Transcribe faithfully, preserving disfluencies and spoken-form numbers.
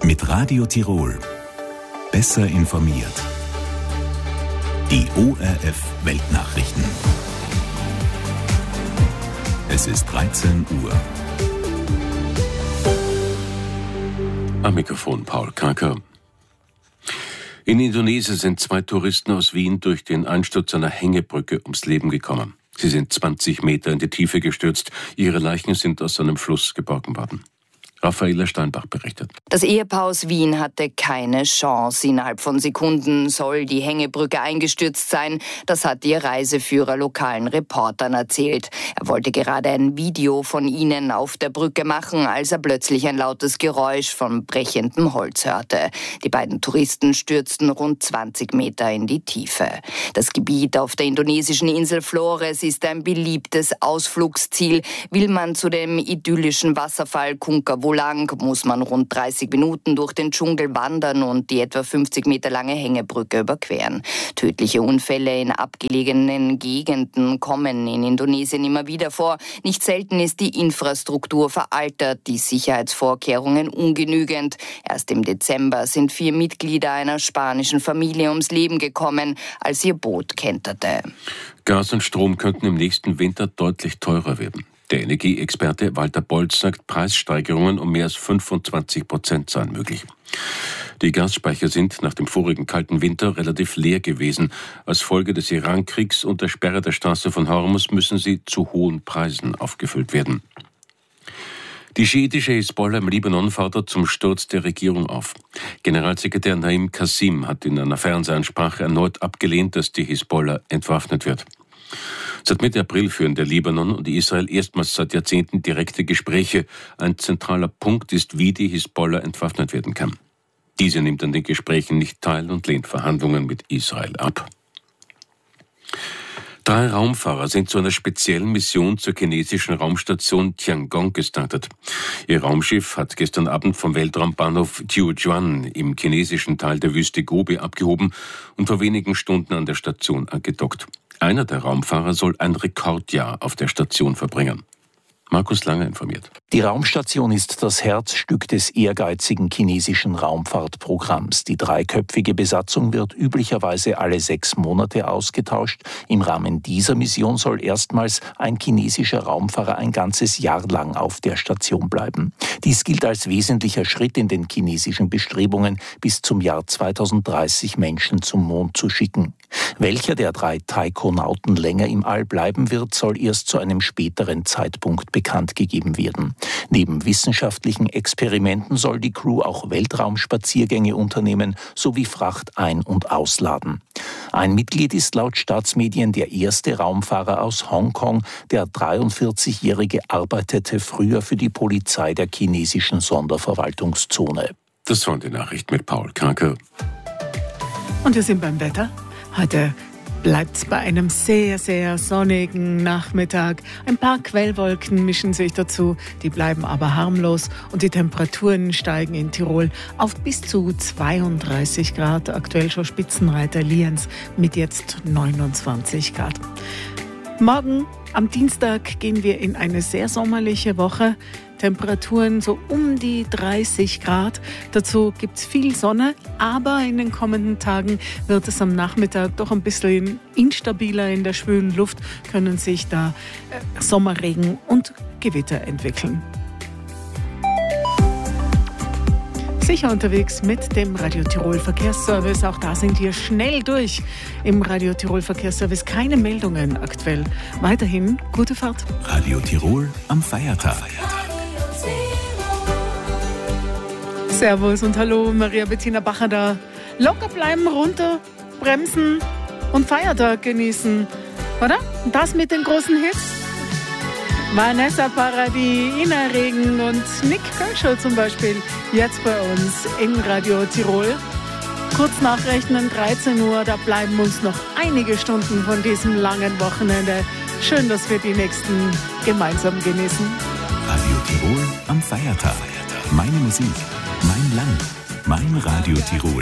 Mit Radio Tirol. Besser informiert. Die O R F Weltnachrichten. Es ist dreizehn Uhr. Am Mikrofon Paul Kaker. In Indonesien sind zwei Touristen aus Wien durch den Einsturz einer Hängebrücke ums Leben gekommen. Sie sind zwanzig Meter in die Tiefe gestürzt. Ihre Leichen sind aus einem Fluss geborgen worden. Raffaela Steinbach berichtet. Das Ehepaar aus Wien hatte keine Chance. Innerhalb von Sekunden soll die Hängebrücke eingestürzt sein. Das hat ihr Reiseführer lokalen Reportern erzählt. Er wollte gerade ein Video von ihnen auf der Brücke machen, als er plötzlich ein lautes Geräusch von brechendem Holz hörte. Die beiden Touristen stürzten rund zwanzig Meter in die Tiefe. Das Gebiet auf der indonesischen Insel Flores ist ein beliebtes Ausflugsziel. Will man zu dem idyllischen Wasserfall Kunkawu lang, muss man rund dreißig Minuten durch den Dschungel wandern und die etwa fünfzig Meter lange Hängebrücke überqueren. Tödliche Unfälle in abgelegenen Gegenden kommen in Indonesien immer wieder vor. Nicht selten ist die Infrastruktur veraltert, die Sicherheitsvorkehrungen ungenügend. Erst im Dezember sind vier Mitglieder einer spanischen Familie ums Leben gekommen, als ihr Boot kenterte. Gas und Strom könnten im nächsten Winter deutlich teurer werden. Der Energieexperte Walter Bolz sagt, Preissteigerungen um mehr als fünfundzwanzig Prozent seien möglich. Die Gasspeicher sind nach dem vorigen kalten Winter relativ leer gewesen. Als Folge des Iran-Kriegs und der Sperre der Straße von Hormuz müssen sie zu hohen Preisen aufgefüllt werden. Die schiitische Hisbollah im Libanon fordert zum Sturz der Regierung auf. Generalsekretär Naim Qasim hat in einer Fernsehansprache erneut abgelehnt, dass die Hisbollah entwaffnet wird. Seit Mitte April führen der Libanon und Israel erstmals seit Jahrzehnten direkte Gespräche. Ein zentraler Punkt ist, wie die Hisbollah entwaffnet werden kann. Diese nimmt an den Gesprächen nicht teil und lehnt Verhandlungen mit Israel ab. Drei Raumfahrer sind zu einer speziellen Mission zur chinesischen Raumstation Tiangong gestartet. Ihr Raumschiff hat gestern Abend vom Weltraumbahnhof Tianjuan im chinesischen Teil der Wüste Gobi abgehoben und vor wenigen Stunden an der Station angedockt. Einer der Raumfahrer soll ein Rekordjahr auf der Station verbringen. Markus Lange informiert. Die Raumstation ist das Herzstück des ehrgeizigen chinesischen Raumfahrtprogramms. Die dreiköpfige Besatzung wird üblicherweise alle sechs Monate ausgetauscht. Im Rahmen dieser Mission soll erstmals ein chinesischer Raumfahrer ein ganzes Jahr lang auf der Station bleiben. Dies gilt als wesentlicher Schritt in den chinesischen Bestrebungen, bis zum Jahr zweitausenddreißig Menschen zum Mond zu schicken. Welcher der drei Taikonauten länger im All bleiben wird, soll erst zu einem späteren Zeitpunkt bekannt gegeben werden. Neben wissenschaftlichen Experimenten soll die Crew auch Weltraumspaziergänge unternehmen sowie Fracht ein- und ausladen. Ein Mitglied ist laut Staatsmedien der erste Raumfahrer aus Hongkong. Der dreiundvierzigjährige arbeitete früher für die Polizei der chinesischen Sonderverwaltungszone. Das waren die Nachrichten mit Paul Kaker. Und wir sind beim Wetter. Heute bleibt es bei einem sehr, sehr sonnigen Nachmittag. Ein paar Quellwolken mischen sich dazu, die bleiben aber harmlos und die Temperaturen steigen in Tirol auf bis zu zweiunddreißig Grad. Aktuell schon Spitzenreiter Lienz mit jetzt neunundzwanzig Grad. Morgen am Dienstag gehen wir in eine sehr sommerliche Woche. Temperaturen so um die dreißig Grad. Dazu gibt es viel Sonne, aber in den kommenden Tagen wird es am Nachmittag doch ein bisschen instabiler in der schwülen Luft, können sich da äh, Sommerregen und Gewitter entwickeln. Sicher unterwegs mit dem Radio Tirol Verkehrsservice. Auch da sind wir schnell durch im Radio Tirol Verkehrsservice. Keine Meldungen aktuell. Weiterhin gute Fahrt. Radio Tirol am Feiertag. Servus und hallo, Maria Bettina Bacher da. Locker bleiben, runter, bremsen und Feiertag genießen, oder? Und das mit den großen Hits? Vanessa Paradis, Ina Regen und Nick Kershaw zum Beispiel. Jetzt bei uns in Radio Tirol. Kurz nachrechnen, dreizehn Uhr, da bleiben uns noch einige Stunden von diesem langen Wochenende. Schön, dass wir die nächsten gemeinsam genießen. Radio Tirol am Feiertag. Meine Musik, mein Land, mein Radio Tirol.